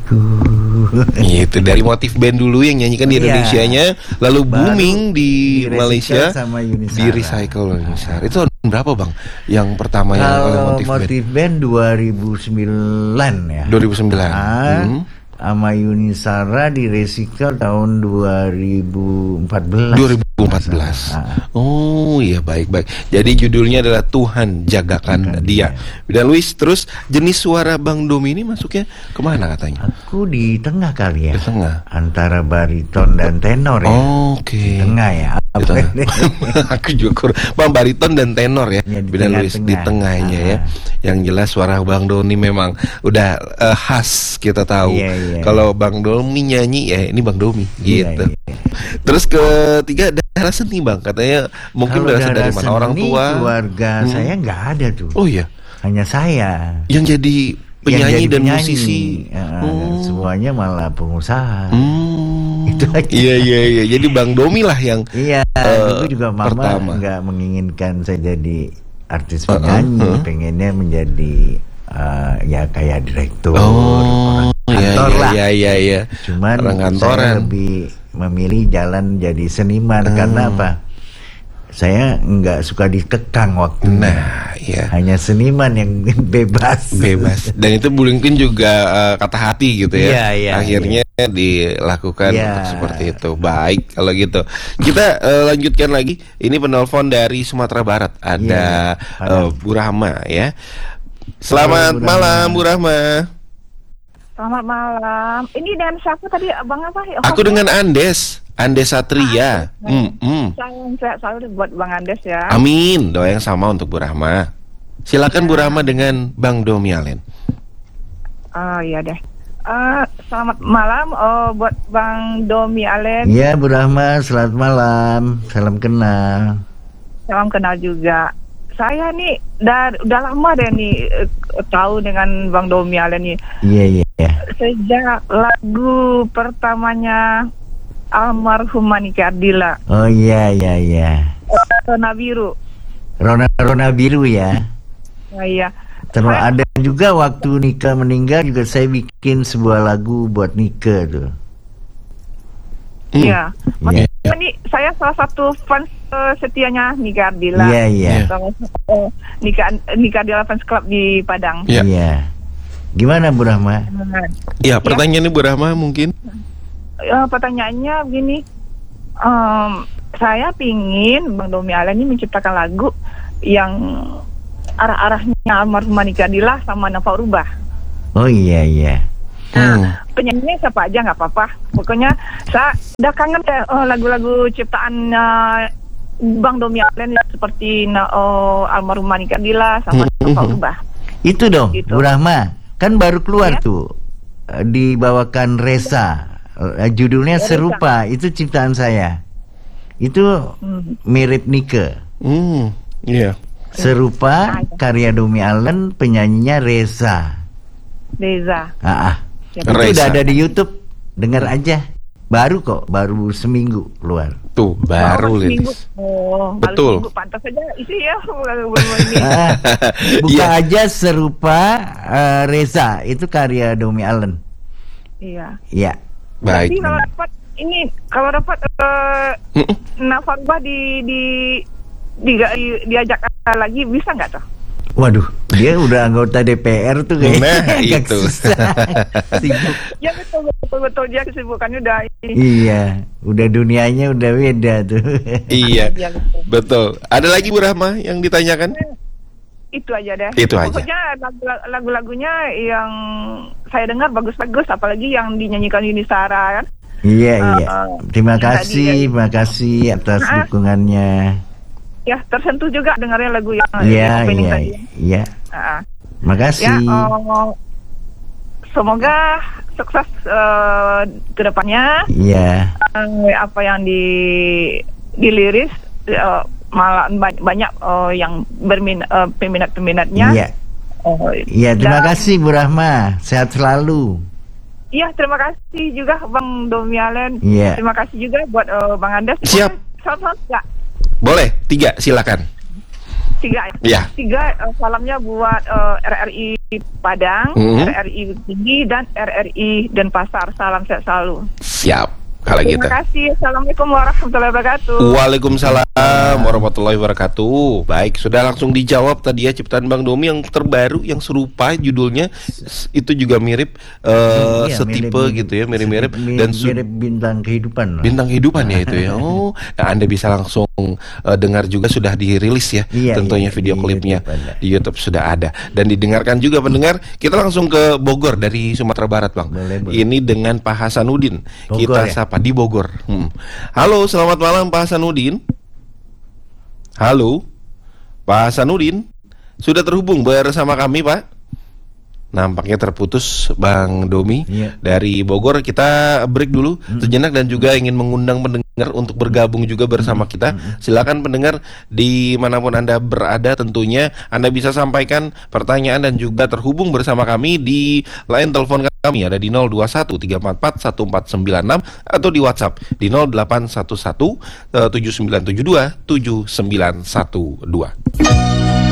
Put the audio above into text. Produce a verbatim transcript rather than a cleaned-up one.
hatiku. Itu dari motif band dulu yang nyanyikan di Indonesianya, iya. lalu booming baru di, di Malaysia sama di recycle Yuni Shara. Itu tahun berapa bang? Yang pertama yang oleh motif, motif band? band dua ribu sembilan ya. dua ribu sembilan. Ah, hmm. Sama Yuni Shara di recycle tahun dua ribu empat belas. dua ribu empat belas. Ah. Oh iya, baik-baik. Jadi judulnya adalah Tuhan Jagakan Dia. Dan Luis, terus jenis suara Bang Domi ini masuknya kemana katanya? Aku di tengah kali ya. Di tengah. Antara bariton dan tenor ya. Oh, oke. Okay. Di tengah ya. Di tengah. Aku juga kurang. Bang, bariton dan tenor ya. Ya, Beda Luis di tengahnya ah. ya. Yang jelas suara Bang Domi memang udah uh, khas, kita tahu. Iya, iya. Kalau Bang Domi nyanyi ya ini Bang Domi gitu. Iya, iya. Terus ketiga darah seni bang, katanya mungkin berasal dari mana, orang tua? Keluarga hmm. saya nggak ada tuh. Oh iya. Hanya saya. Yang jadi penyanyi yang jadi dan penyanyi. musisi. Uh, hmm. Semuanya malah pengusaha. Hmm. Itu aja. Iya iya iya. Jadi Bang Domi lah yang. Iya. Uh, dulu juga mama nggak menginginkan saya jadi artis penyanyi, uh, uh, uh. pengennya menjadi uh, ya kayak direktur, oh, orang kantor iya, lah. Iya iya iya. Cuman saya lebih memilih jalan jadi seniman hmm. karena apa? Saya nggak suka dikekang waktu. Nah, iya. Hanya seniman yang bebas. Bebas. Dan itu mungkin juga uh, kata hati gitu ya. Iya, iya, akhirnya iya. dilakukan iya. untuk seperti itu. Baik kalau gitu. Kita uh, lanjutkan lagi. Ini penelpon dari Sumatera Barat. Ada iya, uh, Bu Rahma ya. Selamat Halo, malam Bu Rahma. Selamat malam. Ini dengan siapa tadi, Abang apa? Oh, Aku dengan Andes, Andes Satria. Ah, mm -mm. Salam sehat selalu buat Bang Andes ya. Amin. Doa yang sama untuk Bu Rahma. Silakan ya. Bu Rahma dengan Bang Domi Allen. Oh iya deh. Uh, selamat malam oh, buat Bang Domi Allen. Iya Bu Rahma, selamat malam. Salam kenal. Salam kenal juga. Saya nih udah udah lama deh nih uh, tahu dengan Bang Domi Allen nih. Iya iya. Sejak lagu pertamanya almarhum Manika Ardila. Oh iya iya iya. Rona Biru. Rona Rona Biru ya. Oh, iya. Terus ada juga waktu Nika meninggal juga saya bikin sebuah lagu buat Nika tuh. Iya. Hmm. Yeah. Ini saya salah satu fans uh, setianya Nika Ardila. Iya iya. Uh, Nika Nika Ardila Fans Club di Padang. Iya. Yeah. Yeah. Gimana Bu Rahma? Iya, pertanyaannya Bu Rahma mungkin. Uh, pertanyaannya begini. Um, saya pingin Bang Domi Allen ini menciptakan lagu yang arah-arahnya almarhum Manika Ardila sama Nafa Rubah. Oh iya iya. Nah, hmm. penyanyinya siapa aja nggak apa-apa. Pokoknya saya udah kangen deh uh, lagu-lagu ciptaan uh, Bang Domi Allen seperti uh, almarhum Manika Ardila sama hmm. Nafa Rubah. Itu dong, gitu. Bu Rahma. Kan baru keluar ya? Tuh dibawakan Reza, judulnya ya, serupa, Reza. Itu ciptaan saya. Itu hmm. mirip Nika. Hmm, iya. Serupa karya Domi Allen, penyanyinya Reza. Reza. Ah, ah. Ya, itu Reza. Udah ada di YouTube, dengar aja. Baru kok, baru seminggu keluar. Tuh, baru Lilis. Oh, betul. Seminggu, pantas saja isi ya. ah, buka yeah. aja serupa uh, Reza, itu karya Domi Allen. Iya. Iya. Baik. Jadi kalau dapat ini, kalau dapat uh, Nafa Rubah di di, di, di diajak lagi bisa nggak tuh? Waduh, dia udah anggota D P R tuh kayaknya. Nah, itu. Sibuk. Ya betul betul betul dia kesibukannya udah ini. Iya, udah dunianya udah beda tuh. Iya, betul. Ada lagi Bu Rahma yang ditanyakan? Itu aja deh. Itu aja. Pokoknya lagu-lagunya yang saya dengar bagus-bagus, apalagi yang dinyanyikan Yuni Shara kan. Iya uh, iya. Terima kasih, terima kasih atas nah, dukungannya. Ya, tersentuh juga dengarnya lagu yang Iya, iya, iya. Uh, Makasih. Ya, uh, semoga sukses uh, ke depannya. Iya. Uh, apa yang di diliris uh, malah banyak uh, yang berminat uh, peminat-peminatnya. Iya. Iya, uh, terima dan, kasih Bu Rahma. Sehat selalu. Iya, terima kasih juga Bang Domi Allen. Iya. Terima kasih juga buat uh, Bang Andes. Siap. Salam-salam enggak? Boleh, tiga, silakan. Siga ya. Ya. Siga uh, salamnya buat uh, R R I Padang, Mhm. R R I Tinggi dan R R I Denpasar. Salam sehat selalu. Siap. Kalau gitu. Terima kasih. Assalamualaikum warahmatullahi wabarakatuh. Waalaikumsalam warahmatullahi wabarakatuh. Baik, sudah langsung dijawab tadi ya ciptaan Bang Domi yang terbaru yang serupa judulnya s- itu juga mirip eh, Iya, setipe mirip- gitu ya, mirip-mirip mirip- dan su- mirip bintang kehidupan lah. bintang kehidupan ya itu ya. Oh, nah Anda bisa langsung eh, dengar juga sudah dirilis ya, Iya, tentunya iya, video di klipnya YouTube ada. di YouTube sudah ada dan didengarkan juga pendengar. Kita langsung ke Bogor dari Sumatera Barat, Bang. Boleh, boleh. Ini dengan Pak Hasanuddin. Bogor, Kita ya? sapa di Bogor. Hmm. Halo, selamat malam Pak Hasanuddin. Halo, Pak Hasanuddin. Sudah terhubung bersama kami, Pak? Nampaknya terputus Bang Domi. Iya. Dari Bogor kita break dulu sejenak dan juga ingin mengundang pendengar untuk bergabung juga bersama kita. Silakan pendengar dimanapun Anda berada, tentunya Anda bisa sampaikan pertanyaan dan juga terhubung bersama kami di line telepon kami ada di nol dua satu tiga empat empat satu empat sembilan enam atau di WhatsApp di nol delapan satu satu tujuh sembilan tujuh dua tujuh sembilan satu dua.